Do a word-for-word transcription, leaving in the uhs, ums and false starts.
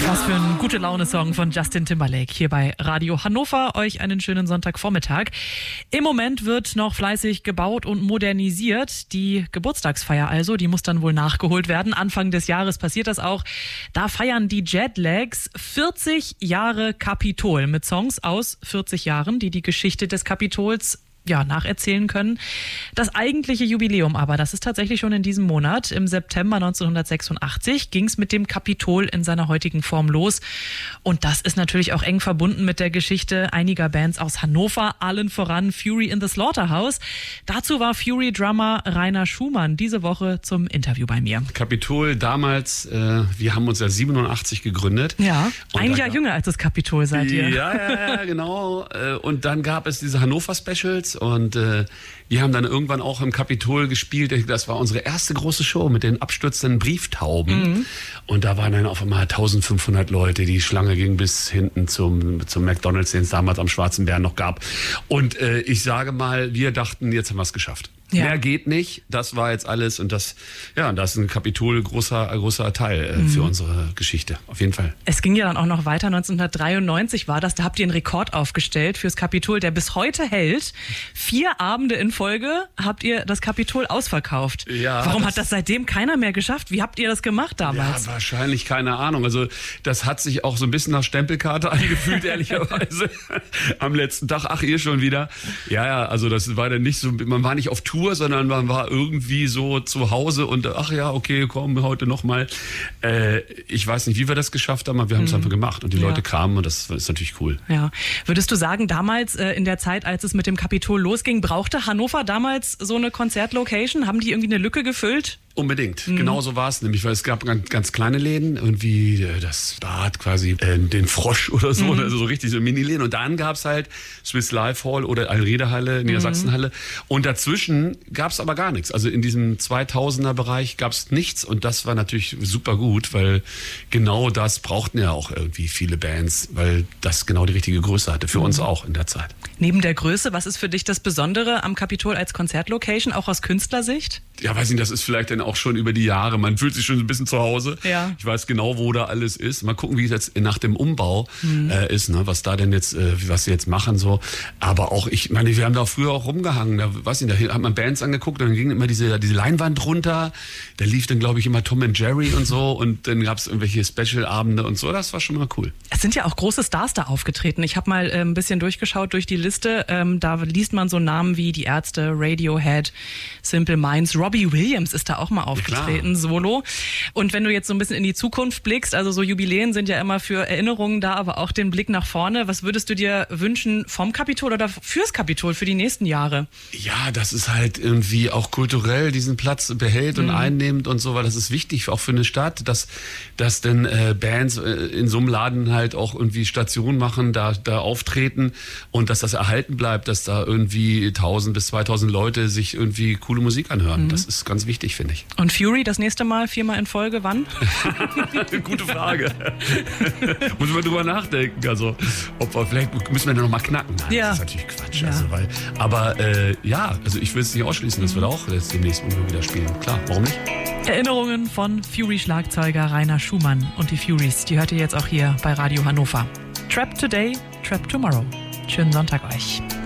Was für ein gute Laune-Song von Justin Timberlake hier bei Radio Hannover. Euch einen schönen Sonntagvormittag. Im Moment wird noch fleißig gebaut und modernisiert. Die Geburtstagsfeier also, die muss dann wohl nachgeholt werden. Anfang des Jahres passiert das auch. Da feiern die Jetlags vierzig Jahre Kapitol mit Songs aus vierzig Jahren, die die Geschichte des Kapitols ja, nacherzählen können. Das eigentliche Jubiläum aber, das ist tatsächlich schon in diesem Monat. Im September neunzehnhundertsechsundachtzig ging es mit dem Kapitol in seiner heutigen Form los. Und das ist natürlich auch eng verbunden mit der Geschichte einiger Bands aus Hannover, allen voran Fury in the Slaughterhouse. Dazu war Fury-Drummer Rainer Schumann diese Woche zum Interview bei mir. Kapitol damals, äh, wir haben uns ja siebenundachtzig gegründet. Ja, und ein Jahr jünger als das Kapitol seid ihr. Ja, ja, ja, genau. Und dann gab es diese Hannover-Specials. Und äh, wir haben dann irgendwann auch im Kapitol gespielt. Das war unsere erste große Show mit den abstürzenden Brieftauben. Mhm. Und da waren dann auf einmal eintausendfünfhundert Leute. Die Schlange ging bis hinten zum, zum McDonald's, den es damals am Schwarzen Bären noch gab. Und äh, ich sage mal, wir dachten, jetzt haben wir es geschafft. Ja. Mehr geht nicht. Das war jetzt alles. Und das, ja, das ist ein Kapitol großer, großer Teil äh, mhm. für unsere Geschichte. Auf jeden Fall. Es ging ja dann auch noch weiter. neunzehnhundertdreiundneunzig war das. Da habt ihr einen Rekord aufgestellt fürs Kapitol, der bis heute hält. Vier Abende in Folge habt ihr das Kapitol ausverkauft. Ja, Warum das hat das seitdem keiner mehr geschafft? Wie habt ihr das gemacht damals? Ja, wahrscheinlich keine Ahnung. Also das hat sich auch so ein bisschen nach Stempelkarte angefühlt, ehrlicherweise. Am letzten Tag, ach, ihr schon wieder. Ja, ja, also das war dann nicht so, man war nicht auf Tour, sondern man war irgendwie so zu Hause und ach ja, okay, komm, heute nochmal. Äh, ich weiß nicht, wie wir das geschafft haben, aber wir haben es mhm. einfach gemacht und die ja. Leute kamen und das ist natürlich cool. Ja. Würdest du sagen, damals äh, in der Zeit, als es mit dem Kapitol losging, brauchte Hannover damals so eine Konzertlocation? Haben die irgendwie eine Lücke gefüllt? Unbedingt, mhm. genau so war es nämlich, weil es gab ganz, ganz kleine Läden, irgendwie das Bad quasi, äh, den Frosch oder so, mhm. also so richtig so Mini-Läden und dann gab es halt Swiss Life Hall oder Alrede-Halle, Niedersachsenhalle und dazwischen gab es aber gar nichts, also in diesem zweitausender-Bereich gab es nichts und das war natürlich super gut, weil genau das brauchten ja auch irgendwie viele Bands, weil das genau die richtige Größe hatte, für mhm. uns auch in der Zeit. Neben der Größe, was ist für dich das Besondere am Kapitol als Konzertlocation, auch aus Künstlersicht? Ja, weiß nicht, das ist vielleicht dann auch schon über die Jahre. Man fühlt sich schon ein bisschen zu Hause. Ja. Ich weiß genau, wo da alles ist. Mal gucken, wie es jetzt nach dem Umbau mhm. äh, ist, ne? Was da denn jetzt, äh, was sie jetzt machen so. Aber auch, ich meine, wir haben da früher auch rumgehangen. Da, weiß nicht, da hat man Bands angeguckt und dann ging immer diese, diese Leinwand runter. Da lief dann, glaube ich, immer Tom and Jerry und so. Und dann gab es irgendwelche Special-Abende und so. Das war schon mal cool. Es sind ja auch große Stars da aufgetreten. Ich habe mal äh, ein bisschen durchgeschaut durch die Liste. Ähm, da liest man so Namen wie die Ärzte, Radiohead, Simple Minds, Robbie Williams ist da auch mal aufgetreten, ja, solo. Und wenn du jetzt so ein bisschen in die Zukunft blickst, also so Jubiläen sind ja immer für Erinnerungen da, aber auch den Blick nach vorne. Was würdest du dir wünschen vom Kapitol oder fürs Kapitol für die nächsten Jahre? Ja, dass es halt irgendwie auch kulturell diesen Platz behält und mhm. einnimmt und so, weil das ist wichtig auch für eine Stadt, dass, dass denn äh, Bands äh, in so einem Laden halt auch irgendwie Stationen machen, da, da auftreten und dass das erhalten bleibt, dass da irgendwie tausend bis zweitausend Leute sich irgendwie coole Musik anhören. Mhm. Das ist ganz wichtig, finde ich. Und Fury das nächste Mal viermal in Folge, wann? Gute Frage. Muss man drüber nachdenken. Also, ob wir, vielleicht müssen wir da noch mal knacken. Nein, ja. Das ist natürlich Quatsch. Ja. Also, weil, aber äh, ja, also ich will es nicht ausschließen, dass wir da auch jetzt demnächst irgendwann wieder spielen. Klar, warum nicht? Erinnerungen von Fury-Schlagzeuger Rainer Schumann und die Furies, die hört ihr jetzt auch hier bei Radio Hannover. Trap Today, Trap Tomorrow. Schönen Sonntag euch.